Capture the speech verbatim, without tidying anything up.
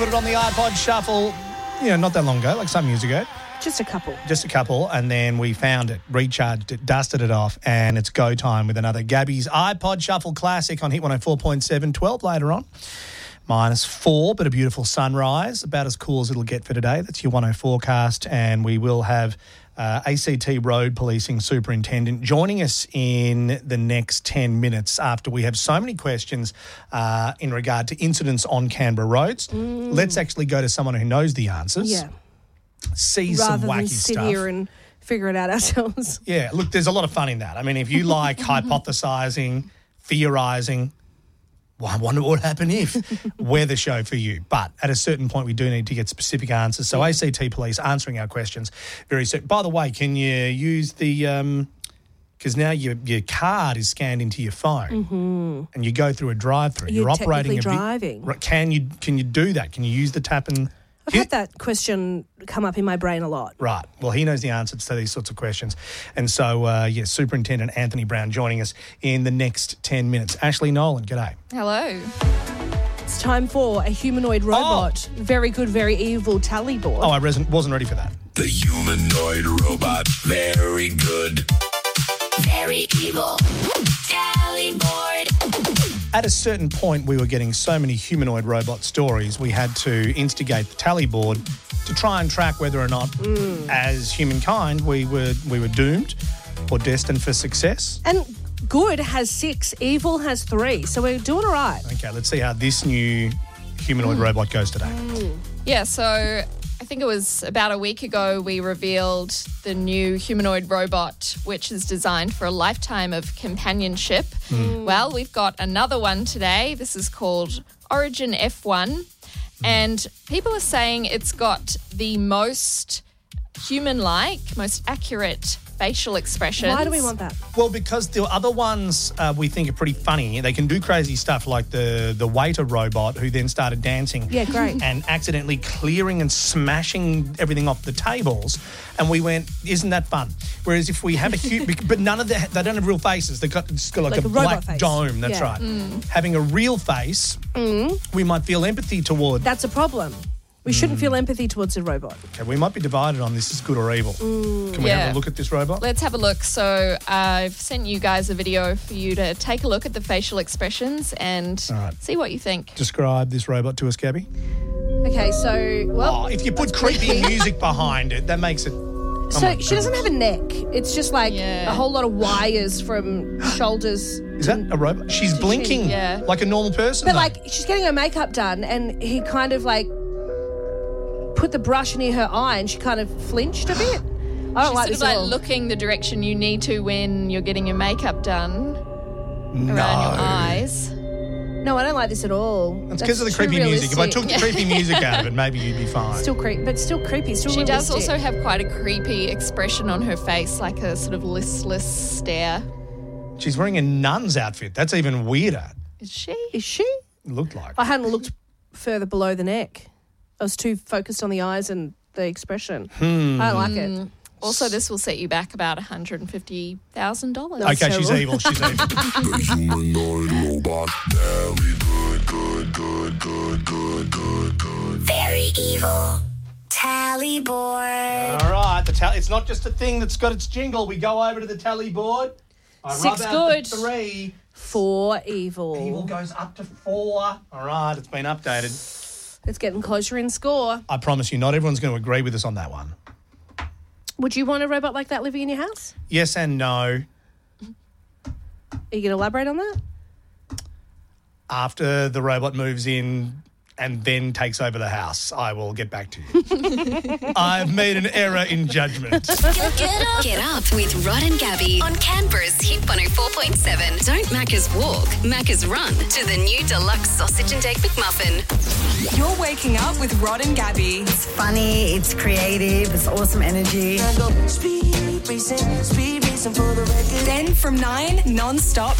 Put it on the iPod Shuffle, you know, not that long ago, like some years ago. Just a couple. Just a couple, and then we found it, recharged it, dusted it off, and it's go time with another Gabby's iPod Shuffle Classic on Hit one oh four point seven. twelve later on. Minus four, but a beautiful sunrise, about as cool as it'll get for today. That's your one oh forecast, and we will have uh, A C T Road Policing Superintendent joining us in the next ten minutes after we have so many questions uh, in regard to incidents on Canberra roads. Mm. Let's actually go to someone who knows the answers. Yeah. See Rather some wacky than sit stuff. here and figure it out ourselves. Yeah, look, there's a lot of fun in that. I mean, if you like hypothesising, theorising, well, I wonder what would happen if, we're the show for you. But at a certain point, we do need to get specific answers. So A C T Police answering our questions very soon. By the way, can you use the... Um, because now your your card is scanned into your phone, mm-hmm. and you go through a drive-through. You're, You're operating a driving. Vi- can you can you do that? Can you use the tap and... I've had that question come up in my brain a lot. Right. Well, he knows the answers to these sorts of questions. And so, uh, yes, Superintendent Anthony Brown joining us in the next ten minutes. Ashley Nolan, g'day. Hello. It's time for a humanoid robot. Oh. Very good, very evil tally board. Oh, I wasn't, wasn't ready for that. The humanoid robot. Very good. Very evil. Tally board. At a certain point, we were getting so many humanoid robot stories, we had to instigate the tally board to try and track whether or not, mm. as humankind, we were we were doomed or destined for success. And good has six, evil has three, so we're doing all right. Okay, let's see how this new humanoid mm. robot goes today. Mm. Yeah, so I think it was about a week ago we revealed the new humanoid robot, which is designed for a lifetime of companionship. Mm. Well, we've got another one today. This is called Origin F one. And people are saying it's got the most human-like, most accurate facial expressions. Why do we want that? Well, because the other ones uh, we think are pretty funny. They can do crazy stuff like the, the waiter robot who then started dancing. Yeah, great. And accidentally clearing and smashing everything off the tables. And we went, isn't that fun? Whereas if we have a huge... but none of the... They don't have real faces. They've got, it's got like, like a, a black face. dome. That's yeah. right. Mm. Having a real face, mm. we might feel empathy toward... That's a problem. We shouldn't mm. feel empathy towards a robot. Okay, we might be divided on this is good or evil. Mm, Can we yeah. have a look at this robot? Let's have a look. So I've sent you guys a video for you to take a look at the facial expressions and right. see what you think. Describe this robot to us, Gabby. Okay, so... well, oh, if you put creepy music behind it, that makes it... Oh so she doesn't have a neck. It's just like yeah. a whole lot of wires from shoulders. Is that a robot? She's blinking yeah. like a normal person. But though. like she's getting her makeup done and he kind of like put the brush near her eye and she kind of flinched a bit. I don't She's like sort this of like at all. looking the direction you need to when you're getting your makeup done no. around your eyes. No, I don't like this at all. It's because of the creepy realistic. music. If I took the creepy music out of it, maybe you'd be fine. Still creepy, but still creepy. Still she realistic. does also have quite a creepy expression on her face, like a sort of listless stare. She's wearing a nun's outfit. That's even weirder. Is she? Is she? It looked like. I hadn't looked further below the neck. I was too focused on the eyes and the expression. Hmm. I don't like it. Also, this will set you back about one hundred fifty thousand dollars. Okay, terrible. she's evil. She's evil. The humanoid robot. Very good, good, good, good, good, good, good. Very evil. Tally board. All right, the tally. It's not just a thing that's got its jingle. We go over to the tally board. I Six rub out good. the three. Four evil. Evil goes up to four. All right, it's been updated. It's getting closer in score. I promise you, not everyone's going to agree with us on that one. Would you want a robot like that living in your house? Yes and no. Are you going to elaborate on that? After the robot moves in and then takes over the house, I will get back to you. I've made an error in judgment. Get, get up. Get up with Rod and Gabby on Canberra's Hit one oh four point seven. Don't Macca's walk, Macca's run to the new deluxe sausage and egg McMuffin. You're waking up with Rod and Gabby. It's funny, it's creative, it's awesome energy. Then from nine, non-stop